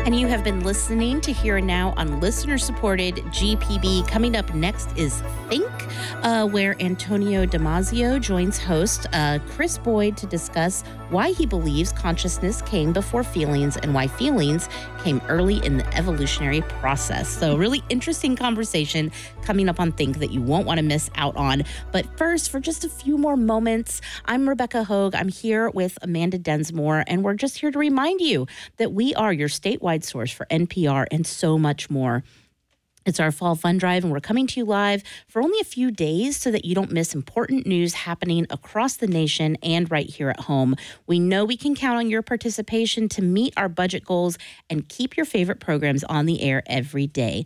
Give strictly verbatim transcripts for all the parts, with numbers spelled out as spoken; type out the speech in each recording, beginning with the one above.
And you have been listening to Here and Now on listener-supported G P B. Coming up next is Think, uh, where Antonio Damasio joins host uh, Chris Boyd to discuss why he believes consciousness came before feelings and why feelings came early in the evolutionary process. So really interesting conversation coming up on Think that you won't want to miss out on. But first, for just a few more moments, I'm Rebecca Hogue. I'm here with Amanda Densmore, and we're just here to remind you that we are your statewide source for N P R and so much more. It's our fall fund drive, and we're coming to you live for only a few days so that you don't miss important news happening across the nation and right here at home. We know we can count on your participation to meet our budget goals and keep your favorite programs on the air every day.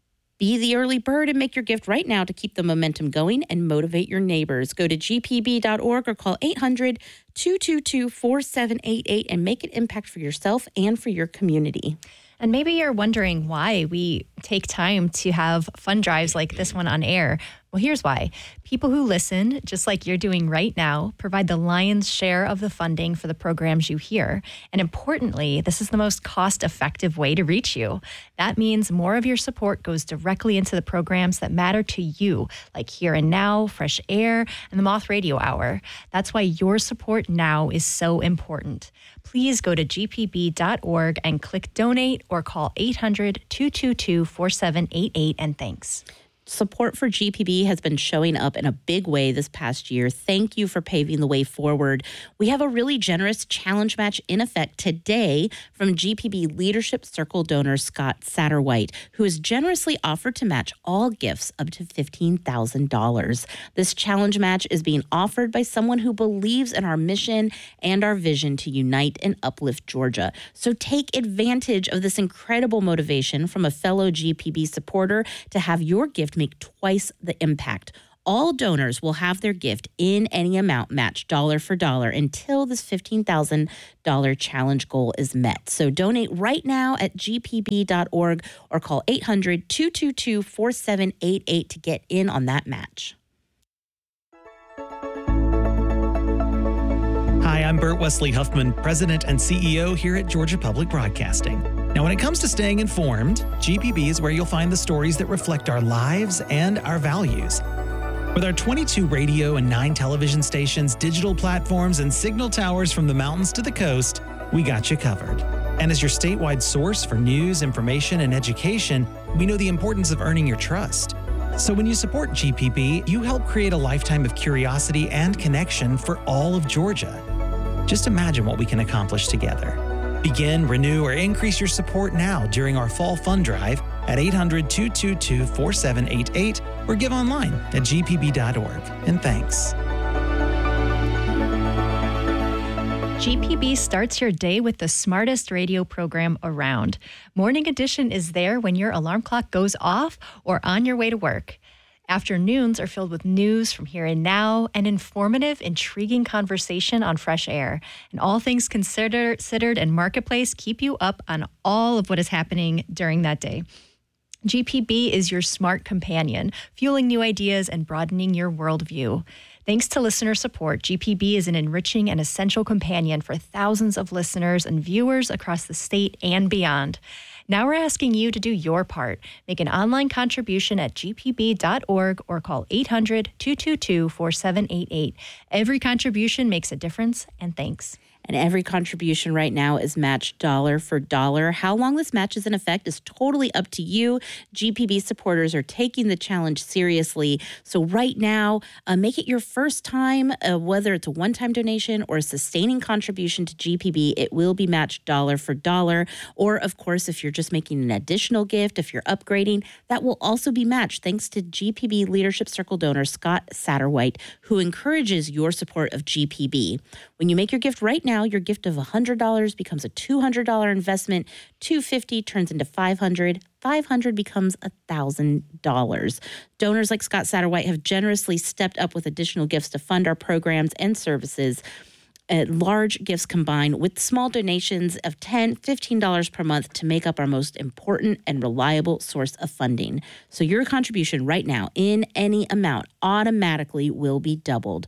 Be the early bird and make your gift right now to keep the momentum going and motivate your neighbors. Go to G P B dot org or call eight hundred, two two two, four seven eight eight and make an impact for yourself and for your community. And maybe you're wondering why we take time to have fund drives like this one on air. Well, here's why. People who listen, just like you're doing right now, provide the lion's share of the funding for the programs you hear. And importantly, this is the most cost-effective way to reach you. That means more of your support goes directly into the programs that matter to you, like Here and Now, Fresh Air, and the Moth Radio Hour. That's why your support now is so important. Please go to G P B dot org and click donate or call eight hundred, two two two, four seven eight eight, and thanks. Support for G P B has been showing up in a big way this past year. Thank you for paving the way forward. We have a really generous challenge match in effect today from G P B Leadership Circle donor Scott Satterwhite, who has generously offered to match all gifts up to fifteen thousand dollars. This challenge match is being offered by someone who believes in our mission and our vision to unite and uplift Georgia. So take advantage of this incredible motivation from a fellow G P B supporter to have your gift make twice the impact. All donors will have their gift in any amount matched dollar for dollar until this fifteen thousand dollars challenge goal is met. So donate right now at G P B dot org or call eight hundred, two two two, four seven eight eight to get in on that match. Hi, I'm Bert Wesley Huffman, President and C E O here at Georgia Public Broadcasting. Now, when it comes to staying informed, G P B is where you'll find the stories that reflect our lives and our values. With our twenty-two radio and nine television stations, digital platforms, and signal towers from the mountains to the coast, we got you covered. And as your statewide source for news, information, and education, we know the importance of earning your trust. So when you support G P B, you help create a lifetime of curiosity and connection for all of Georgia. Just imagine what we can accomplish together. Begin, renew, or increase your support now during our fall fund drive at eight hundred, two two two, four seven eight eight or give online at G P B dot org. And thanks. G P B starts your day with the smartest radio program around. Morning Edition is there when your alarm clock goes off or on your way to work. Afternoons are filled with news from Here and Now and informative, intriguing conversation on Fresh Air. And all things considered, considered and Marketplace keep you up on all of what is happening during that day. G P B is your smart companion, fueling new ideas and broadening your worldview. Thanks to listener support, G P B is an enriching and essential companion for thousands of listeners and viewers across the state and beyond. Now we're asking you to do your part. Make an online contribution at G P B dot org or call eight hundred, two two two, four seven eight eight. Every contribution makes a difference, and thanks. And every contribution right now is matched dollar for dollar. How long this match is in effect is totally up to you. G P B supporters are taking the challenge seriously. So right now, uh, make it your first time, uh, whether it's a one-time donation or a sustaining contribution to G P B, it will be matched dollar for dollar. Or, of course, if you're just making an additional gift, if you're upgrading, that will also be matched thanks to G P B Leadership Circle donor Scott Satterwhite, who encourages your support of G P B. When you make your gift right now, your gift of one hundred dollars becomes a two hundred dollars investment, two hundred fifty dollars turns into five hundred dollars, five hundred dollars becomes one thousand dollars. Donors like Scott Satterwhite have generously stepped up with additional gifts to fund our programs and services. Uh, large gifts combined with small donations of ten dollars, fifteen dollars per month to make up our most important and reliable source of funding. So your contribution right now in any amount automatically will be doubled.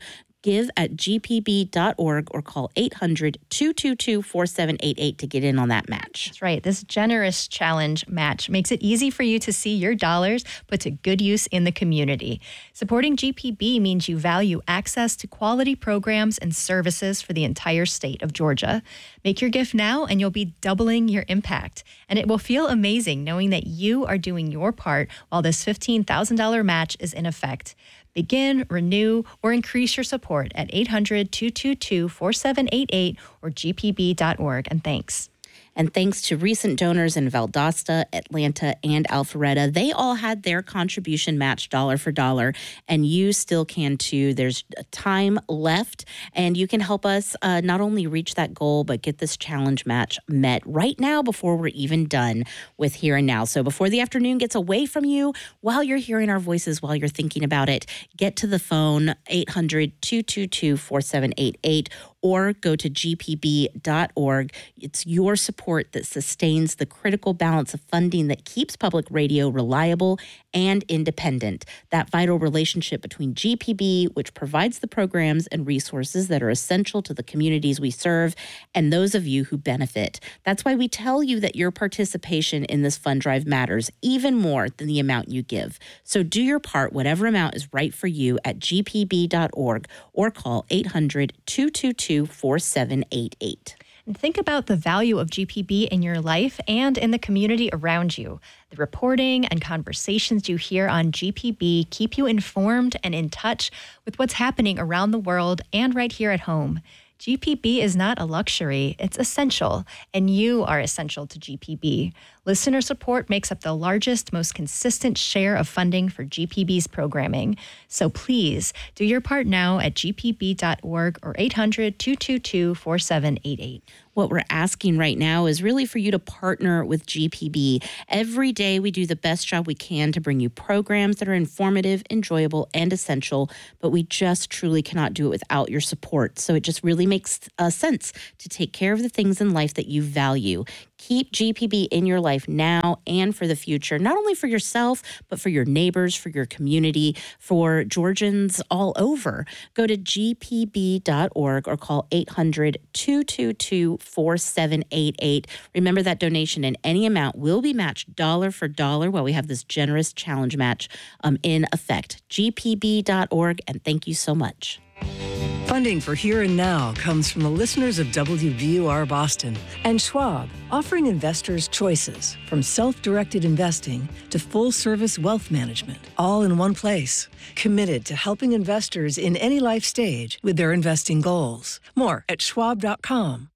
give at g p b dot org or call eight hundred, two two two, four seven eight eight to get in on that match. That's right. This generous challenge match makes it easy for you to see your dollars put to good use in the community. Supporting G P B means you value access to quality programs and services for the entire state of Georgia. Make your gift now and you'll be doubling your impact. And it will feel amazing knowing that you are doing your part while this fifteen thousand dollars match is in effect. Begin, renew, or increase your support at eight hundred, two two two, four seven eight eight or g p b dot org. And thanks. And thanks to recent donors in Valdosta, Atlanta, and Alpharetta, they all had their contribution matched dollar for dollar, and you still can too. There's time left, and you can help us uh, not only reach that goal, but get this challenge match met right now before we're even done with Here and Now. So before the afternoon gets away from you, while you're hearing our voices, while you're thinking about it, get to the phone, eight hundred, two two two, four seven eight eight, or go to g p b dot org. It's your support that sustains the critical balance of funding that keeps public radio reliable and independent. That vital relationship between G P B, which provides the programs and resources that are essential to the communities we serve, and those of you who benefit. That's why we tell you that your participation in this fund drive matters even more than the amount you give. So do your part, whatever amount is right for you, at g p b dot org or call eight hundred, two two two, four seven eight eight. And think about the value of G P B in your life and in the community around you. The reporting and conversations you hear on G P B keep you informed and in touch with what's happening around the world and right here at home. G P B is not a luxury, it's essential, and you are essential to G P B. Listener support makes up the largest, most consistent share of funding for G P B's programming. So please do your part now at g p b dot org or eight hundred, two two two, four seven eight eight. What we're asking right now is really for you to partner with G P B. Every day we do the best job we can to bring you programs that are informative, enjoyable, and essential, but we just truly cannot do it without your support. So it just really makes uh, sense to take care of the things in life that you value. Keep G P B in your life now and for the future, not only for yourself, but for your neighbors, for your community, for Georgians all over. Go to g p b dot org or call eight hundred, two two two, four seven eight eight. Remember that donation in any amount will be matched dollar for dollar while we have this generous challenge match um, in effect. g p b dot org, and thank you so much. Funding for Here and Now comes from the listeners of W B U R Boston and Schwab, offering investors choices from self-directed investing to full-service wealth management, all in one place. Committed to helping investors in any life stage with their investing goals. More at schwab dot com.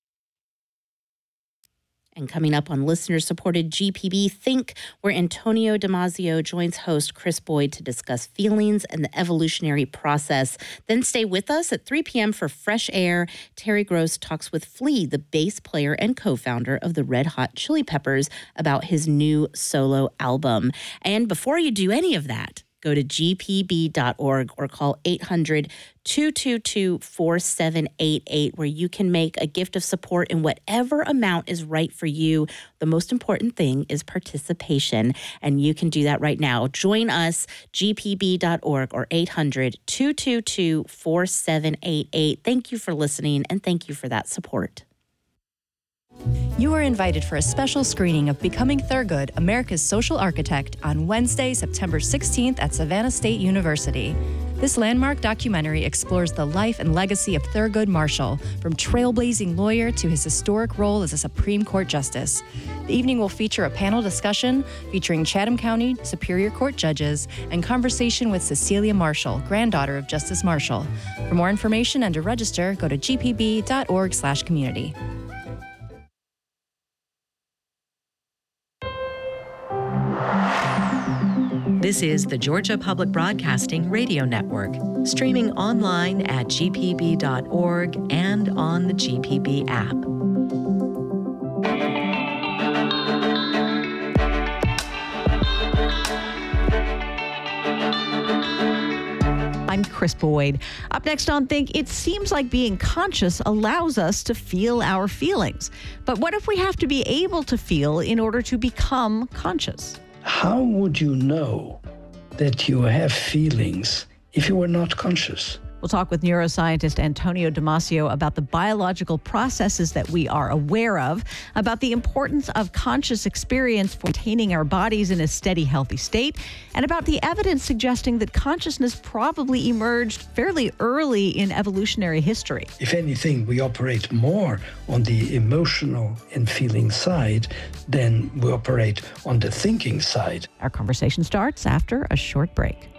And coming up on listener-supported G P B Think, where Antonio Damasio joins host Chris Boyd to discuss feelings and the evolutionary process. Then stay with us at three p.m. for Fresh Air. Terry Gross talks with Flea, the bass player and co-founder of the Red Hot Chili Peppers, about his new solo album. And before you do any of that, go to g p b dot org or call eight hundred, two two two, four seven eight eight, where you can make a gift of support in whatever amount is right for you. The most important thing is participation, and you can do that right now. Join us, g p b dot org or eight hundred, two two two, four seven eight eight. Thank you for listening, and thank you for that support. You are invited for a special screening of Becoming Thurgood, America's Social Architect, on Wednesday, September sixteenth at Savannah State University. This landmark documentary explores the life and legacy of Thurgood Marshall, from trailblazing lawyer to his historic role as a Supreme Court justice. The evening will feature a panel discussion featuring Chatham County Superior Court judges and conversation with Cecilia Marshall, granddaughter of Justice Marshall. For more information and to register, go to g p b dot org slash community. This is the Georgia Public Broadcasting Radio Network, streaming online at g p b dot org and on the G P B app. I'm Chris Boyd. Up next on Think, it seems like being conscious allows us to feel our feelings. But what if we have to be able to feel in order to become conscious? How would you know that you have feelings if you were not conscious? We'll talk with neuroscientist Antonio Damasio about the biological processes that we are aware of, about the importance of conscious experience for maintaining our bodies in a steady, healthy state, and about the evidence suggesting that consciousness probably emerged fairly early in evolutionary history. If anything, we operate more on the emotional and feeling side than we operate on the thinking side. Our conversation starts after a short break.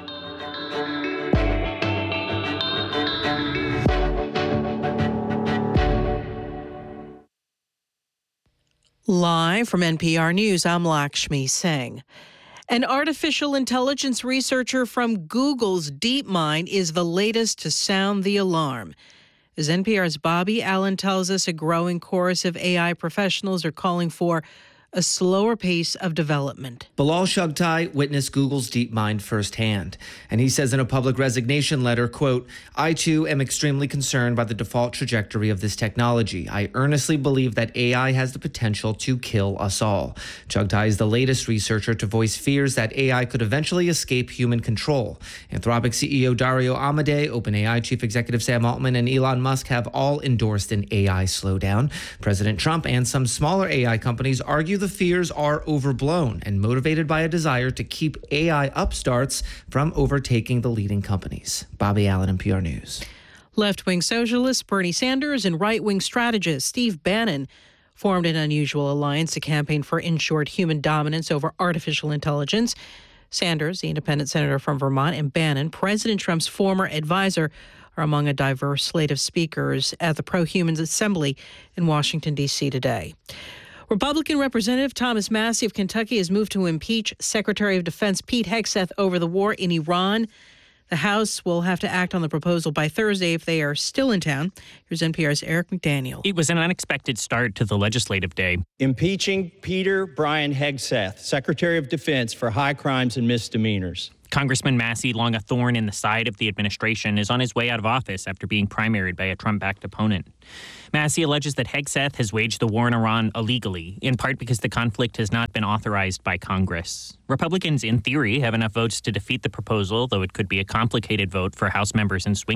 Live from N P R News, I'm Lakshmi Singh. An artificial intelligence researcher from Google's DeepMind is the latest to sound the alarm. As N P R's Bobby Allen tells us, a growing chorus of A I professionals are calling for a slower pace of development. Bilal Shugtai witnessed Google's DeepMind firsthand, and he says in a public resignation letter, quote, I too am extremely concerned by the default trajectory of this technology. I earnestly believe that A I has the potential to kill us all. Shugtai is the latest researcher to voice fears that A I could eventually escape human control. Anthropic C E O Dario Amodei, OpenAI Chief Executive Sam Altman, and Elon Musk have all endorsed an A I slowdown. President Trump and some smaller A I companies argue the fears are overblown and motivated by a desire to keep A I upstarts from overtaking the leading companies. Bobby Allen, N P R News. Left-wing socialist Bernie Sanders and right-wing strategist Steve Bannon formed an unusual alliance to campaign for, in short, human dominance over artificial intelligence. Sanders, the independent senator from Vermont, and Bannon, President Trump's former advisor, are among a diverse slate of speakers at the Pro-Humans Assembly in Washington, D C today. Republican Representative Thomas Massie of Kentucky has moved to impeach Secretary of Defense Pete Hegseth over the war in Iran. The House will have to act on the proposal by Thursday if they are still in town. Here's N P R's Eric McDaniel. It was an unexpected start to the legislative day. Impeaching Peter Brian Hegseth, Secretary of Defense, for high crimes and misdemeanors. Congressman Massie, long a thorn in the side of the administration, is on his way out of office after being primaried by a Trump-backed opponent. Massie alleges that Hegseth has waged the war in Iran illegally, in part because the conflict has not been authorized by Congress. Republicans, in theory, have enough votes to defeat the proposal, though it could be a complicated vote for House members in swing